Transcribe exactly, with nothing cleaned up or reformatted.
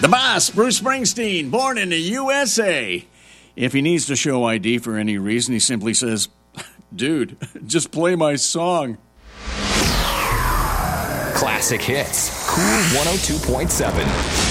The boss, Bruce Springsteen, born in the U S A. If he needs to show I D for any reason, he simply says, dude, just play my song. Classic hits. Cool one oh two point seven.